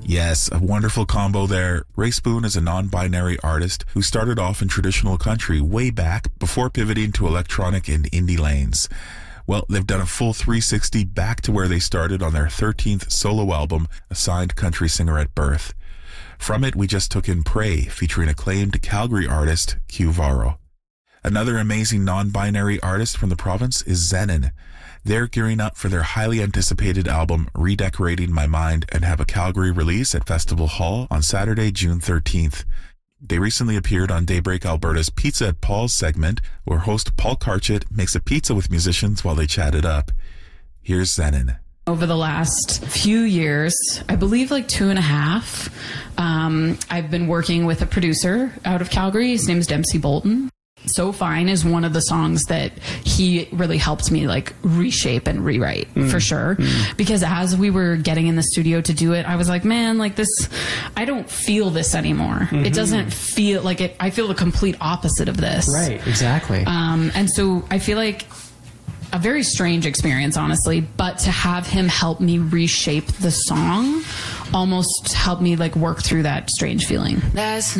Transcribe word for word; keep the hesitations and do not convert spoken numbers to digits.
Yes, a wonderful combo there. Ray Spoon is a non-binary artist who started off in traditional country way back before pivoting to electronic and indie lanes. Well, they've done a full three sixty back to where they started on their thirteenth solo album, Assigned Country Singer at Birth. From it, we just took in Pray, featuring acclaimed Calgary artist Q Varro. Another amazing non-binary artist from the province is Zenon. They're gearing up for their highly anticipated album, Redecorating My Mind, and have a Calgary release at Festival Hall on Saturday, June thirteenth. They recently appeared on Daybreak Alberta's Pizza at Paul's segment, where host Paul Karchit makes a pizza with musicians while they chat it up. Here's Zenon. Over the last few years, I believe like two and a half, um, I've been working with a producer out of Calgary. His name is Dempsey Bolton. So Fine is one of the songs that he really helped me like reshape and rewrite mm. for sure. Mm. Because as we were getting in the studio to do it, I was like, man, like this, I don't feel this anymore. Mm-hmm. It doesn't feel like it. I feel the complete opposite of this. Right, exactly. Um, and so I feel like a very strange experience, honestly, but to have him help me reshape the song almost helped me like work through that strange feeling. Last